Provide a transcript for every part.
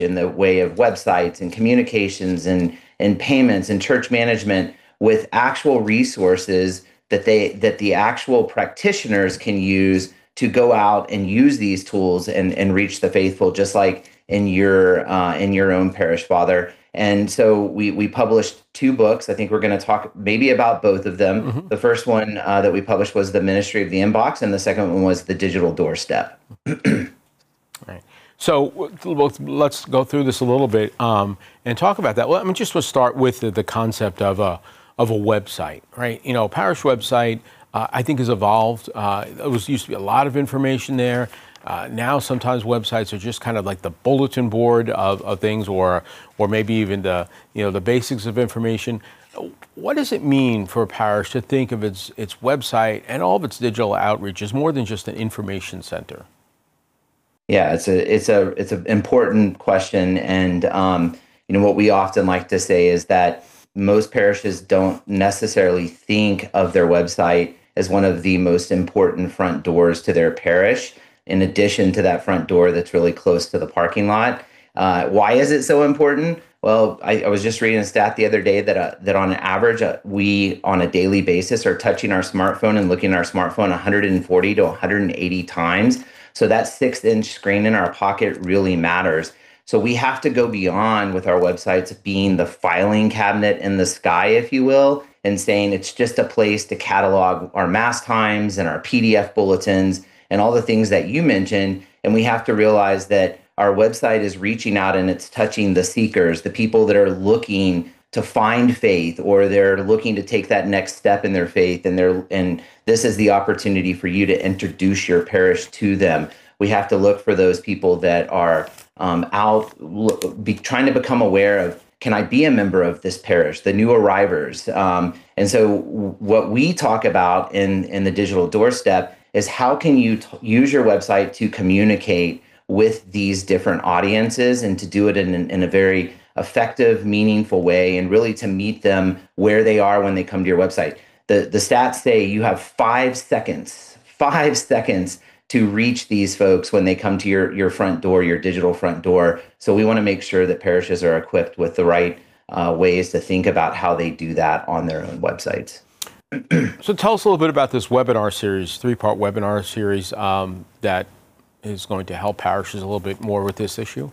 in the way of websites and communications and payments and church management with actual resources that the actual practitioners can use to go out and use these tools and reach the faithful, just like in your own parish, Father. And so we published 2 books. I think we're going to talk maybe about both of them. Mm-hmm. The first one that we published was The Ministry of the Inbox, and the second one was The Digital Doorstep. Right. So let's go through this a little bit and talk about that. Well, I mean, just to start with the concept of a website, right? You know, parish website, I think has evolved. There used to be a lot of information there. Now sometimes websites are just kind of like the bulletin board of things, or maybe even the basics of information. What does it mean for a parish to think of its website and all of its digital outreach as more than just an information center? Yeah, it's an important question, and what we often like to say is that most parishes don't necessarily think of their website as one of the most important front doors to their parish, in addition to that front door that's really close to the parking lot. Why is it so important? Well, I was just reading a stat the other day that on average, we on a daily basis are touching our smartphone and looking at our smartphone 140 to 180 times. So that 6-inch screen in our pocket really matters. So we have to go beyond with our websites being the filing cabinet in the sky, if you will, and saying it's just a place to catalog our mass times and our PDF bulletins and all the things that you mentioned. And we have to realize that our website is reaching out and it's touching the seekers, the people that are looking to find faith, or they're looking to take that next step in their faith. And this is the opportunity for you to introduce your parish to them. We have to look for those people that are trying to become aware of, can I be a member of this parish, the new arrivers? And so what we talk about in the Digital Doorstep is how can you use your website to communicate with these different audiences and to do it in a very effective, meaningful way, and really to meet them where they are when they come to your website. The stats say you have 5 seconds to reach these folks when they come to your front door, your digital front door. So we want to make sure that parishes are equipped with the right ways to think about how they do that on their own websites. So tell us a little bit about this webinar series, 3-part webinar series that is going to help parishes a little bit more with this issue.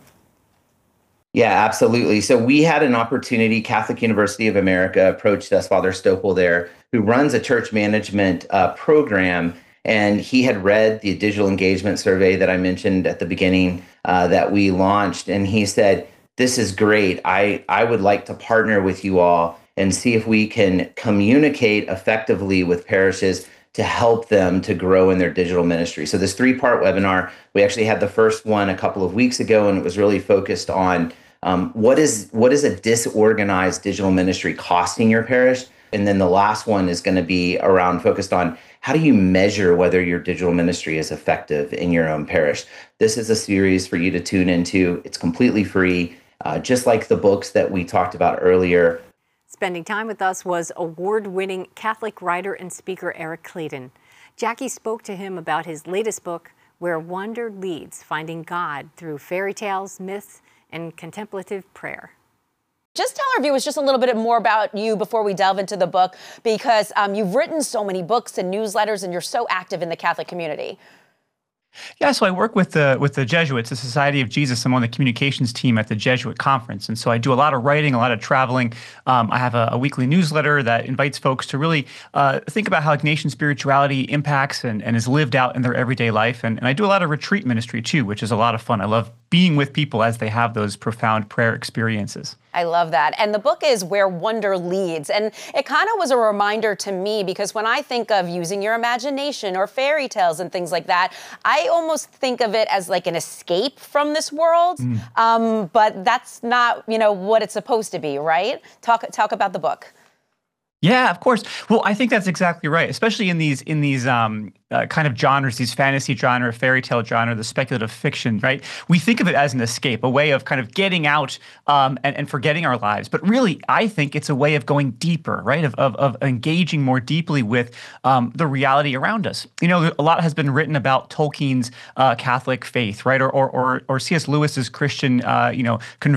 Yeah, absolutely. So we had an opportunity. Catholic University of America approached us, Father Stoppel there, who runs a church management program. And he had read the digital engagement survey that I mentioned at the beginning that we launched. And he said, this is great. I would like to partner with you all and see if we can communicate effectively with parishes to help them to grow in their digital ministry. So this 3-part webinar, we actually had the first one a couple of weeks ago, and it was really focused on what is a disorganized digital ministry costing your parish? And then the last one is going to be focused on how do you measure whether your digital ministry is effective in your own parish? This is a series for you to tune into. It's completely free, just like the books that we talked about earlier. Spending time with us was award-winning Catholic writer and speaker Eric Clayton. Jackie spoke to him about his latest book, Where Wonder Leads, Finding God Through Fairy Tales, Myths, and Contemplative Prayer. Just tell our viewers just a little bit more about you before we delve into the book, because you've written so many books and newsletters, and you're so active in the Catholic community. Yeah, so I work with the Jesuits, the Society of Jesus. I'm on the communications team at the Jesuit Conference. And so I do a lot of writing, a lot of traveling. I have a weekly newsletter that invites folks to really think about how Ignatian spirituality impacts and is lived out in their everyday life. And I do a lot of retreat ministry too, which is a lot of fun. I love being with people as they have those profound prayer experiences. I love that. And the book is Where Wonder Leads. And it kind of was a reminder to me, because when I think of using your imagination or fairy tales and things like that, I almost think of it as like an escape from this world. But that's not, what it's supposed to be, right? Talk about the book. Yeah, of course. Well, I think that's exactly right, especially in these kind of genres, these fantasy genre, fairy tale genre, the speculative fiction, right? We think of it as an escape, a way of kind of getting out and forgetting our lives. But really, I think it's a way of going deeper, right? Of engaging more deeply with the reality around us. You know, a lot has been written about Tolkien's Catholic faith, right? Or C.S. Lewis's Christian,